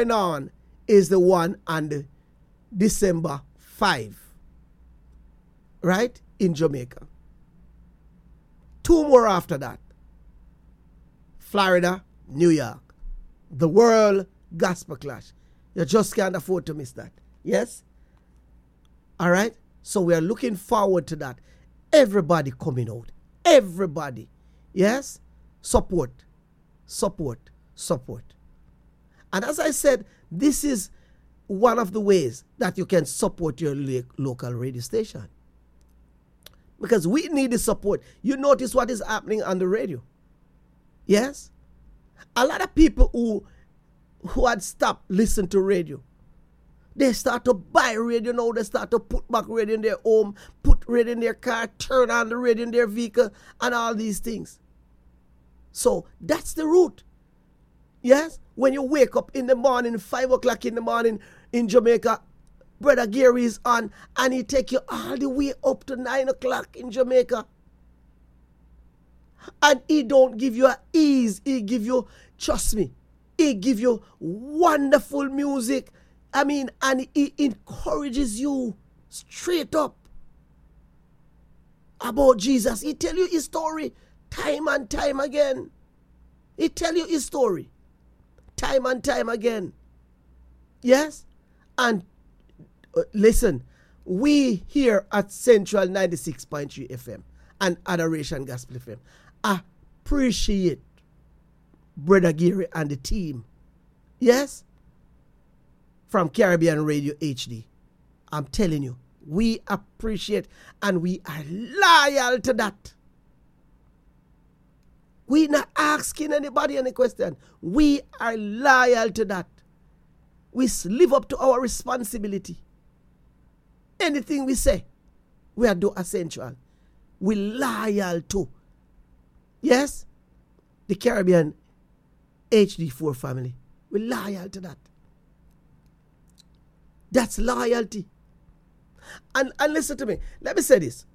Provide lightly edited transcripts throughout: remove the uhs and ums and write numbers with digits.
going on is the one on the December 5, right, in Jamaica. 2 more after that. Florida, New York. The World Gospel Clash. You just can't afford to miss that. Yes? All right? So we are looking forward to that. Everybody coming out. Everybody. Yes? Support. Support. Support. And as I said, this is one of the ways that you can support your local radio station. Because we need the support. You notice what is happening on the radio. Yes? A lot of people who had stopped listening to radio, they start to buy radio now. They start to put back radio in their home, put radio in their car, turn on the radio in their vehicle, and all these things. So that's the route. Yes? When you wake up in the morning, 5 o'clock in the morning in Jamaica, Brother Gary is on, and he take you all the way up to 9 o'clock in Jamaica. And he don't give you ease. He give you, trust me, he give you wonderful music. I mean, and he encourages you straight up about Jesus. He tell you his story time and time again. He tell you his story time and time again. Yes? And listen, we here at Central 96.3 FM and Adoration Gospel FM appreciate Brother Gary and the team. Yes? From Caribbean Radio HD. I'm telling you, we appreciate and we are loyal to that. We're not asking anybody any question. We are loyal to that. We live up to our responsibility. Anything we say, we are do essential. We loyal to. Yes? The Caribbean HD4 family. We loyal to that. That's loyalty. And listen to me. Let me say this.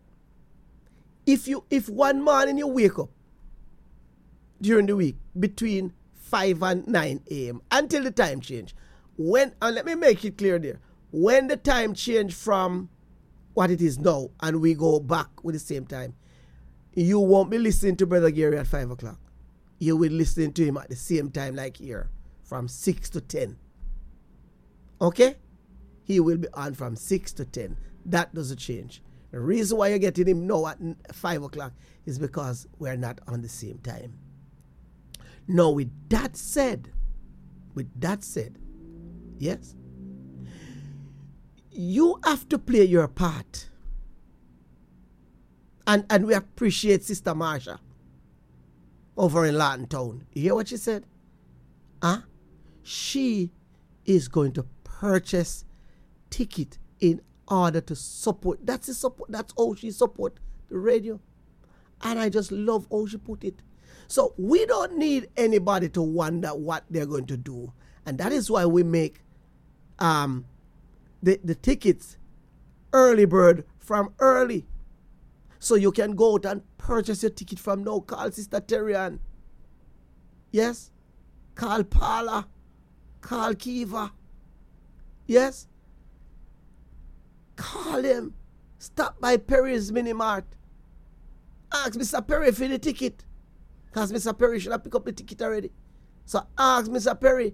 If one morning you wake up during the week between 5 and 9 a.m. until the time change, and let me make it clear there, when the time change from what it is now and we go back with the same time, you won't be listening to Brother Gary at 5 o'clock. You will listen to him at the same time like here, from 6 to 10. Okay? He will be on from 6 to 10. That doesn't change. The reason why you're getting him now at 5 o'clock is because we're not on the same time. Now, with that said, yes, you have to play your part. And we appreciate Sister Marsha over in Lawton Town. You hear what she said? She is going to purchase ticket in order to support. That's the support. That's how she support the radio. And I just love how she put it. So we don't need anybody to wonder what they're going to do. And that is why we make the tickets early bird from early. So you can go out and purchase your ticket from now. Call Sister Terrian. Yes? Call Paula. Call Kiva. Yes? Call him. Stop by Perry's Mini Mart. Ask Mr. Perry for the ticket. Because Mr. Perry should have picked up the ticket already. So ask Mr. Perry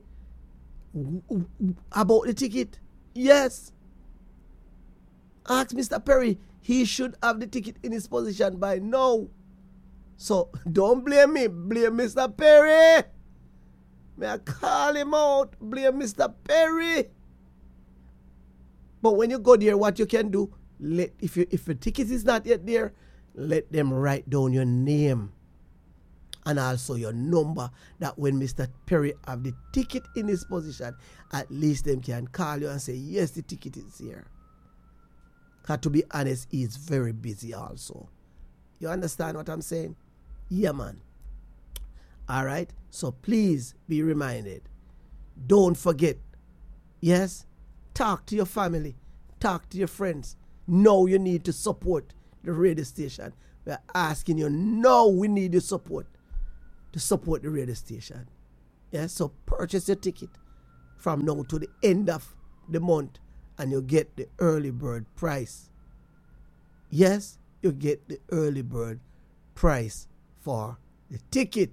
about the ticket. Yes. Ask Mr. Perry. He should have the ticket in his position by now. So don't blame me. Blame Mr. Perry. May I call him out? Blame Mr. Perry. But when you go there, what you can do, if the ticket is not yet there, let them write down your name and also your number, that when Mr. Perry have the ticket in his position, at least them can call you and say, yes, the ticket is here. Because to be honest, he's very busy also. You understand what I'm saying? Yeah, man. All right? So please be reminded. Don't forget. Yes? Talk to your family. Talk to your friends. Know you need to support the radio station. We're asking you, no, we need your support to support the radio station. Yes? So purchase your ticket from now to the end of the month, and you get the early bird price. Yes, you get the early bird price for the ticket.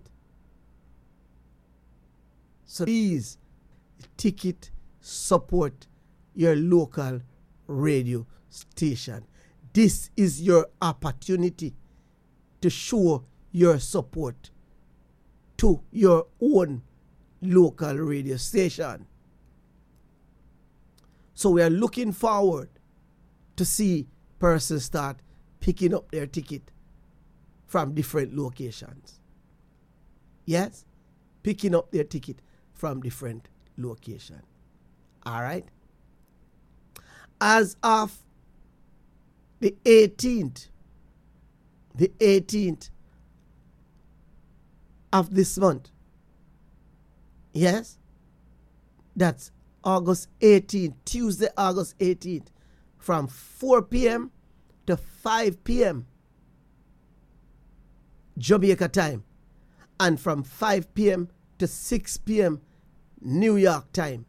So please, ticket, support your local radio station. This is your opportunity to show your support to your own local radio station. So we are looking forward to see persons start picking up their ticket from different locations. Yes, picking up their ticket from different locations. All right. As of the 18th of this month, yes, that's August 18th, Tuesday, August 18th, from 4 p.m. to 5 p.m. Jamaica time, and from 5 p.m. to 6 p.m. New York time.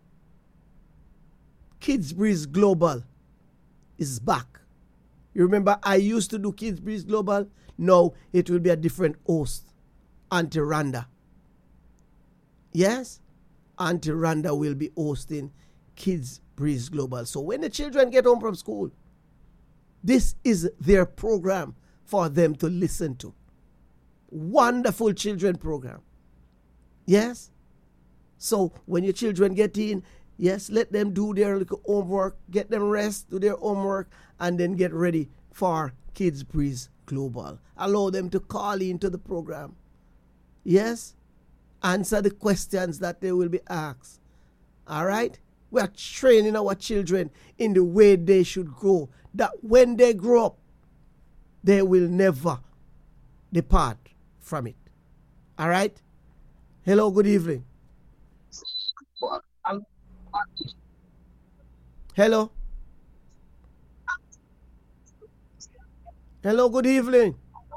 Kids Breeze Global is back. You remember I used to do Kids Breeze Global? Now it will be a different host, Auntie Rhonda. Yes, Auntie Rhonda will be hosting Kids Breeze Global. So when the children get home from school, this is their program for them to listen to. Wonderful children program. Yes? So when your children get in, yes, let them do their little homework, get them rest, do their homework, and then get ready for Kids Breeze Global. Allow them to call into the program. Yes? Answer the questions that they will be asked. All right? We are training our children in the way they should grow, that when they grow up, they will never depart from it. All right? Hello, good evening. Hello. Hello, good evening.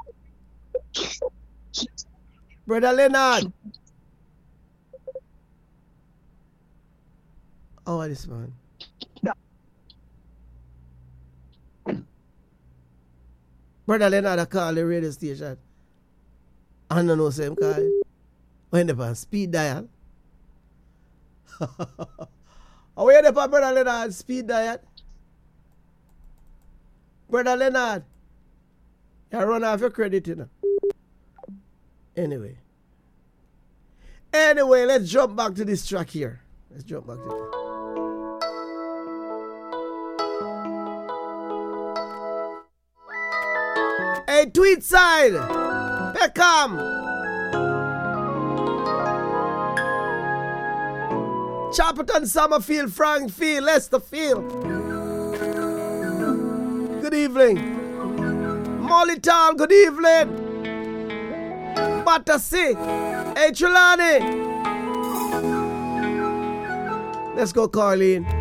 Brother Leonard. How are this man? Brother Leonard, I call the radio station. I don't know same call. When they speed dial. How are you, Brother Leonard? Speed dial. Brother Leonard, you run off your credit, you know. Anyway, let's jump back to this track here. Let's jump back to it. Hey, Tweedside, Peckham, Chapperton, Summerfield, Frankfield, Leicesterfield. Good evening. Mollytown, good evening. Battersea, hey, Trelawney. Let's go, Carleen.